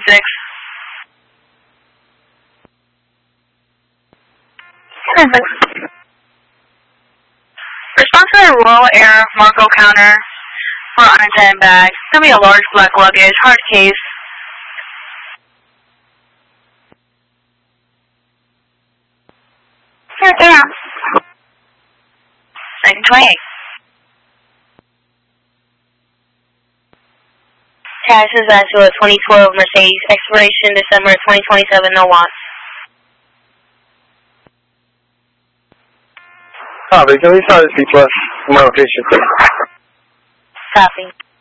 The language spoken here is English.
296. Response to the Royal Air Marco counter for unattended bag. It's going to be a large black luggage, hard case. Sure, down. 1928. Cash is actually a 2012 Mercedes, expiration December 2027, no watts. Copy. Can we start this plus? My location. Copy.